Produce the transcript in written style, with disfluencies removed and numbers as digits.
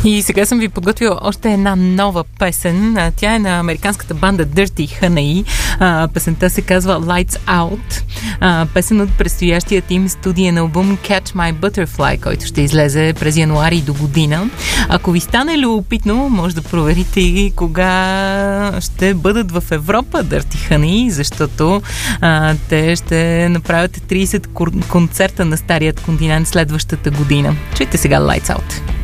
И сега съм ви подготвила още една нова песен. Тя е на американската банда Dirty Honey. Песента се казва Lights Out. Песен от предстоящият им студиен албум Catch My Butterfly, който ще излезе през януари до година. Ако ви стане любопитно, може да проверите и кога ще бъдат в Европа Dirty Honey, защото те ще направят 30 концерта на Старият континент следващата година. Чуйте сега Lights Out.